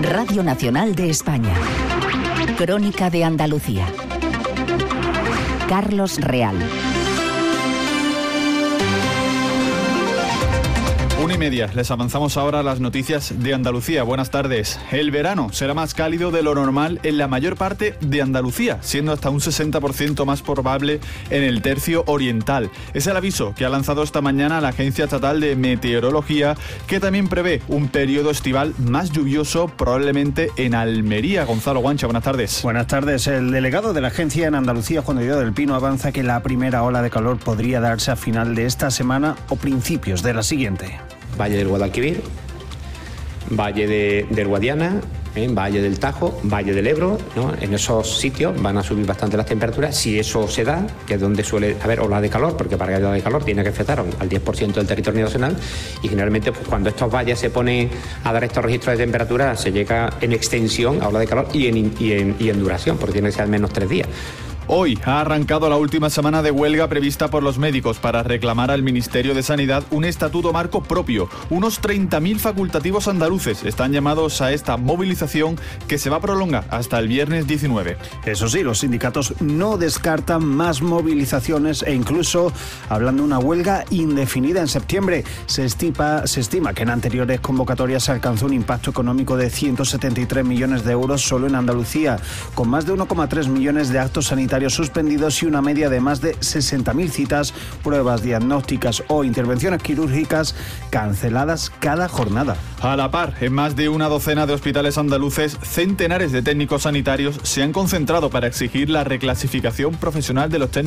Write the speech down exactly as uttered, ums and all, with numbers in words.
Radio Nacional de España. Crónica de Andalucía. Carlos Real. Una y media, les avanzamos ahora a las noticias de Andalucía. Buenas tardes. El verano será más cálido de lo normal en la mayor parte de Andalucía, siendo hasta un sesenta por ciento más probable en el tercio oriental. Es el aviso que ha lanzado esta mañana la Agencia Estatal de Meteorología, que también prevé un periodo estival más lluvioso, probablemente en Almería. Gonzalo Guancha, buenas tardes. Buenas tardes. El delegado de la agencia en Andalucía, Juan Diego del Pino, avanza que la primera ola de calor podría darse a final de esta semana o principios de la siguiente. Valle del Guadalquivir, Valle de, del Guadiana, ¿eh? Valle del Tajo, Valle del Ebro, ¿no? En esos sitios van a subir bastante las temperaturas. Si eso se da, que es donde suele haber ola de calor, porque para que haya ola de calor tiene que afectar al diez por ciento del territorio nacional, y generalmente pues, cuando estos valles se ponen a dar estos registros de temperatura, se llega en extensión a ola de calor y en, y en, y en duración, porque tiene que ser al menos tres días. Hoy ha arrancado la última semana de huelga prevista por los médicos para reclamar al Ministerio de Sanidad un estatuto marco propio. Unos treinta mil facultativos andaluces están llamados a esta movilización que se va a prolongar hasta el viernes diecinueve. Eso sí, los sindicatos no descartan más movilizaciones e incluso hablan de una huelga indefinida en septiembre. Se estima, se estima que en anteriores convocatorias se alcanzó un impacto económico de ciento setenta y tres millones de euros solo en Andalucía, con más de uno coma tres millones de actos sanitarios suspendidos y una media de más de sesenta mil citas, pruebas diagnósticas o intervenciones quirúrgicas canceladas cada jornada. A la par, en más de una docena de hospitales andaluces, centenares de técnicos sanitarios se han concentrado para exigir la reclasificación profesional de los técnicos